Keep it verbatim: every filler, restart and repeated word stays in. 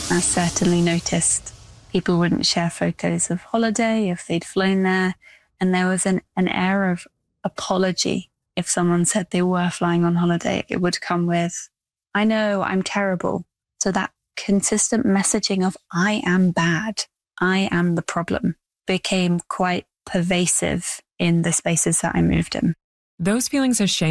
I certainly noticed people wouldn't share photos of holiday if they'd flown there. And there was an, an air of apology. If someone said they were flying on holiday, it would come with, I know, I'm terrible. So that consistent messaging of, I am bad, I am the problem, became quite pervasive in the spaces that I moved in. Those feelings of shame